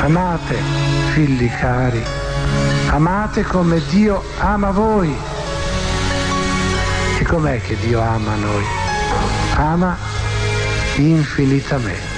Amate, figli cari, amate come Dio ama voi. E com'è che Dio ama noi? Ama infinitamente.